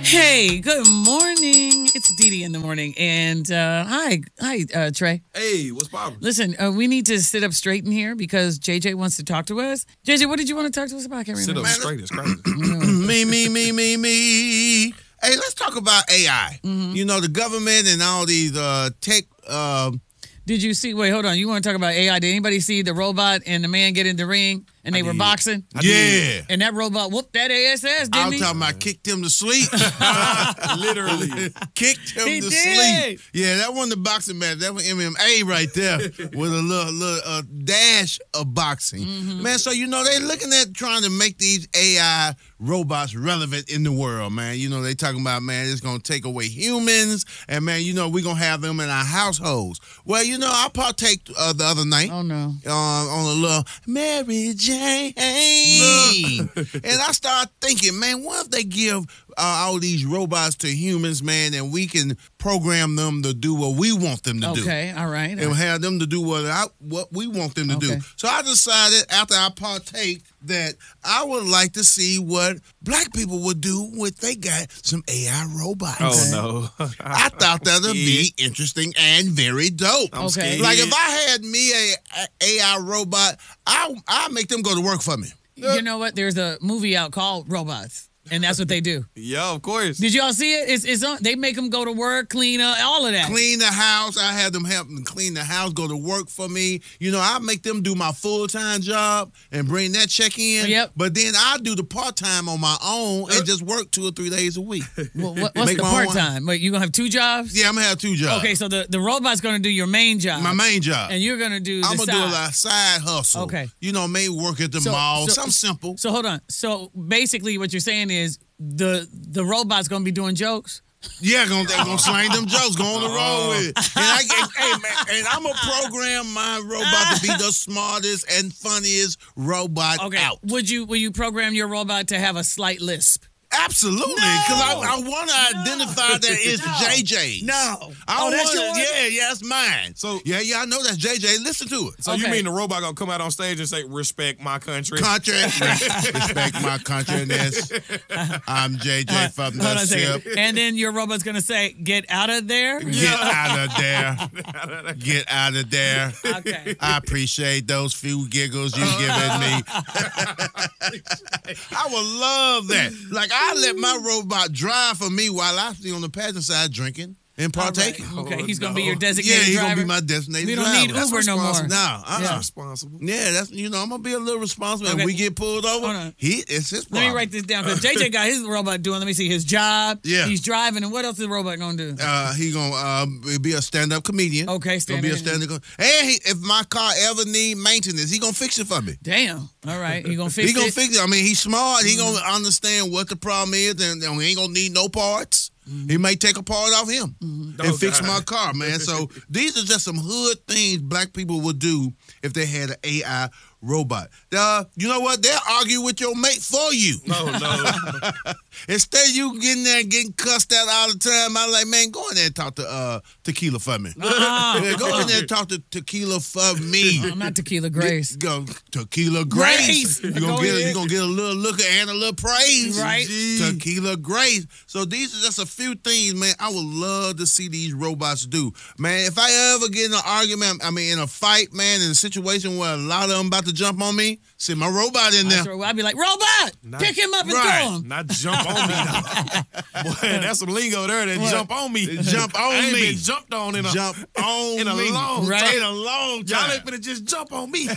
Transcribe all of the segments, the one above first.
Hey, good morning. It's Dee Dee in the morning. And hi, Trey. Hey, what's poppin'? Listen, we need to sit up straight in here because JJ wants to talk to us. JJ, what did you want to talk to us about? I can't Sit remember. up straight is crazy. Me. Hey, let's talk about AI. You know, the government and all these tech. Did you see? Wait, hold on. You want to talk about AI? Did anybody see the robot and the man get in the ring and they were boxing? Yeah. And that robot whooped that ass, didn't I'm he? talking about kicked him to sleep. Literally. Kicked him He to did. sleep. Yeah, that wasn't the boxing match. That was MMA right there with a little dash of boxing. Man, so, you know, they looking at trying to make these AI robots relevant in the world, man. You know, they talking about, man, it's going to take away humans. And, man, you know, we're going to have them in our households. Well, you know, I partake the other night. Oh, no. On a little Mary Jane. And I started thinking, man, what if they give all these robots to humans, man, and we can program them to do what we want them to do. Okay, all right. And have them to do what we want them to do. So I decided after I partake that I would like to see what black people would do if they got some AI robots. Oh, no. I thought that would be interesting and very dope. I'm scared. Like if I had me a AI robot, I'll make them go to work for me. You know what? There's a movie out called Robots, and that's what they do. Yeah, of course. Did y'all see it? It's on. They make them go to work, clean up, all of that. Clean the house. I had them help them clean the house, go to work for me. You know, I make them do my full-time job and bring that check in. Yep. But then I do the part-time on my own and just work 2 or 3 days a week. Well, what's Make the my own part-time? Wait, you going to have 2 jobs? Yeah, I'm going to have 2 jobs. Okay, so the robot's going to do your main job. My main job. And you're going to do the I'm going to side. do a side hustle. Okay. You know, maybe work at the mall, something simple. So hold on. So basically what you're saying is the robot's going to be doing jokes? Yeah, they're gonna slang them jokes, go on the road with it. And I'm gonna program my robot to be the smartest and funniest robot out. Will you program your robot to have a slight lisp? Absolutely, because I want to identify that it's JJ. No. That's yours? Yeah, it's mine. So yeah, I know that's JJ. Listen to it. So you mean the robot gonna come out on stage and say, "Respect my country"? Respect my countriness. I'm JJ from the Hold on a second. ship. And then your robot's going to say, "Get out of there." Get out of there. Get out of there. Okay. I appreciate those few giggles you giving me. I would love that. Like, I let my robot drive for me while I be on the passenger side drinking and partaking. Right. Okay, he's going to be Yeah, your designated he's driver. going to be my designated We don't driver. need Uber no more. No, That's responsible. Yeah, that's, you know, I'm going to be a little responsible. Okay. If we get pulled Hold over, on. it's his problem. Let me write this down because JJ got his robot doing. Let me see his job. Yeah. He's driving, and what else is the robot going to do? He gonna be a stand-up comedian. Okay, gonna be a stand-up. And if my car ever need maintenance, he gonna fix it for me. Damn. All right, he gonna fix He gonna it. fix it. I mean, he's smart. He gonna understand what the problem is, and he ain't gonna need no parts. He may take a part off him and fix my car, man. So these are just some hood things black people would do if they had an AI robot. You know what? They'll argue with your mate for you. No. Instead of you getting there and getting cussed out all the time, I'm like, man, go in there and talk to Tequila for me. Yeah, go in there and talk to Tequila for me. I'm not Tequila Grace. Go Tequila Grace. Grace. You're gonna get a little look and a little praise. Right. Tequila Grace. So these are just a few things, man, I would love to see these robots do. Man, if I ever get in an argument, in a fight, man, in a situation where a lot of them about to jump on me, send my robot in there. I'd be like, robot, pick him up and throw him. Not jump on me, though. Boy, that's some lingo there. That jump on me. Jump on I ain't me. been jumped on in a Jump on in a me. long Right. time. In a long time. Y'all ain't finna just jump on me.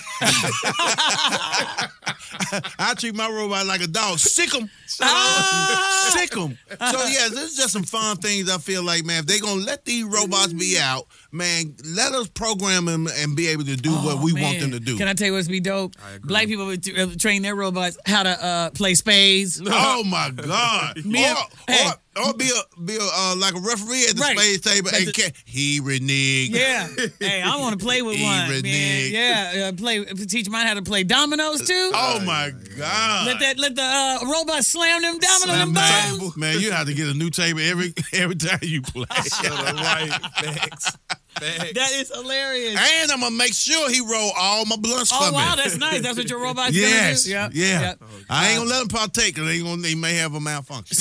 I treat my robot like a dog. Sick him. Sick him. So, yeah, this is just some fun things I feel like, man, if they going to let these robots be out, man, let us program them and be able to do what we want them to do. Can I tell you what's be dope? Black people would train their robots how to play spades. Oh, my God. Or be like a referee at the Right. spades table and he reneged. Yeah. Hey, I want to play with He one. Man. reneged. Yeah. Teach mine how to play dominoes too. Oh, my God. Let the robot slam them dominoes and bones. Man, you have to get a new table every time you play. Right, facts. That is hilarious. And I'm gonna make sure he roll all my blunts for Oh me. wow, that's nice. That's what your robot's Yes, gonna do. yeah. I ain't gonna let him partake because they may have a malfunction.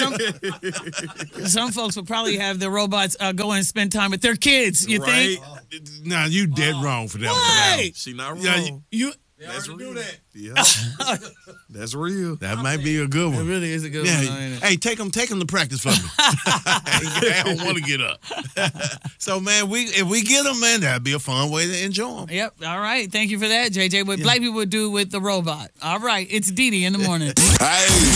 Some folks will probably have the robots go and spend time with their kids. You think? Nah, you dead wrong for that Why? one. She not wrong. Yeah, you. That's real. that. Yeah. That's real. That might be a good It one. really is a good Yeah. one. Ain't it? Hey, take him to practice for me. I don't want to get up. So, man, if we get them, man, that'd be a fun way to enjoy them. Yep. All right. Thank you for that, JJ. What black people would do with the robot. All right. It's Dee Dee in the morning. Hey.